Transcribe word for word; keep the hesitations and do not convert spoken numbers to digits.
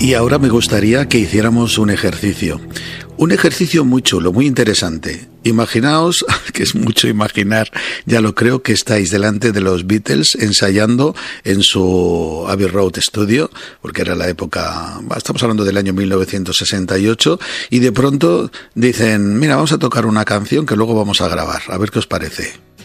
Y ahora me gustaría que hiciéramos un ejercicio. Un ejercicio muy chulo, muy interesante. Imaginaos, que es mucho imaginar, ya lo creo, que estáis delante de los Beatles ensayando en su Abbey Road Studio, porque era la época, estamos hablando del año mil novecientos sesenta y ocho, y de pronto dicen, mira, vamos a tocar una canción que luego vamos a grabar, a ver qué os parece.